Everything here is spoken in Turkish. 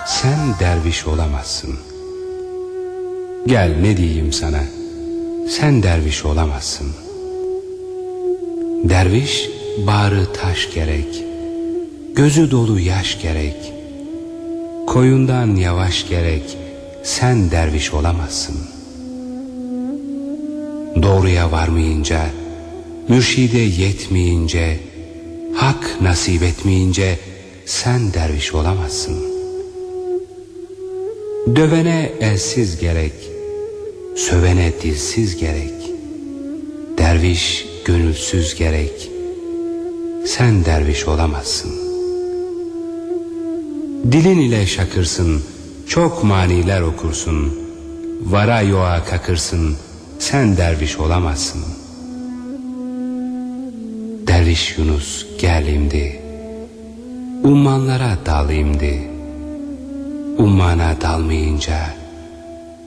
sen derviş olamazsın. Gel ne diyeyim sana, sen derviş olamazsın. Derviş bağrı taş gerek, gözü dolu yaş gerek, koyundan yavaş gerek, sen derviş olamazsın. Doğruya varmayınca, mürşide yetmeyince, hak nasip etmeyince sen derviş olamazsın. Dövene elsiz gerek, sövene dilsiz gerek, derviş gönülsüz gerek, sen derviş olamazsın. Dilin ile şakırsın, çok maniler okursun, vara yoğa kakırsın, sen derviş olamazsın. Derviş Yunus gelimdi, ummanlara dalayımdı, ummana dalmayınca